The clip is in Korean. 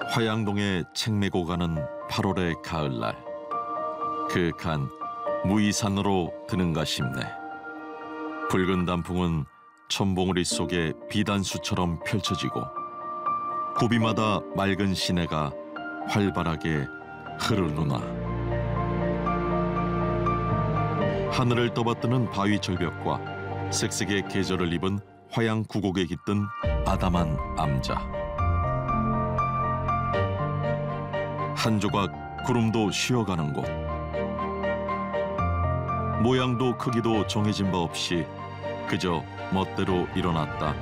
화양동에 책 메고 가는 8월의 가을날, 그 간 무이산으로 드는가 싶네. 붉은 단풍은 천봉우리 속에 비단수처럼 펼쳐지고 고비마다 맑은 시내가 활발하게 흐르누나. 하늘을 떠받드는 바위 절벽과 색색의 계절을 입은 화양 구곡에 깃든 아담한 암자. 한 조각 구름도 쉬어가는 곳. 모양도 크기도 정해진 바 없이 그저 멋대로 일어났다